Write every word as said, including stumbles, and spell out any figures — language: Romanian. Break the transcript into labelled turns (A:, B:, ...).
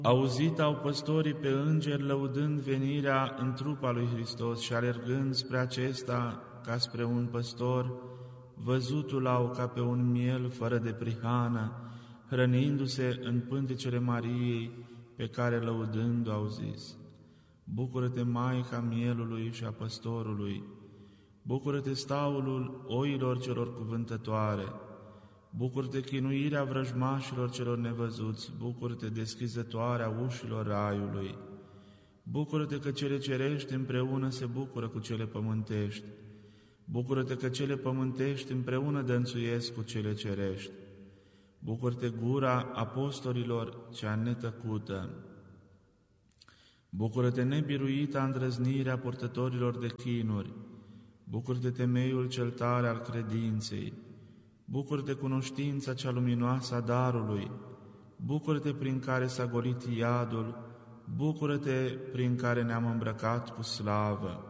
A: Auzit au păstorii pe îngeri lăudând venirea în trupa lui Hristos și alergând spre acesta ca spre un păstor, văzutul au ca pe un miel fără de prihană, hrănindu-se în pântecele Mariei, pe care lăudându au zis: Bucură-te, Maica mielului și a păstorului! Bucură-te, staulul oilor celor cuvântătoare! Bucură-te, chinuirea vrăjmașilor celor nevăzuți! Bucură-te, deschizătoarea ușilor raiului! Bucură-te că cele cerești împreună se bucură cu cele pământești! Bucură-te că cele pământești împreună dănțuiesc cu cele cerești! Bucură-te, gura apostolilor cea netăcută! Bucură-te, nebiruita îndrăznirea purtătorilor de chinuri! Bucură-te, temeiul cel tare al credinței! Bucură-te, cunoștința cea luminoasă a darului! Bucură-te, prin care s-a golit iadul! Bucură-te, prin care ne-am îmbrăcat cu slavă!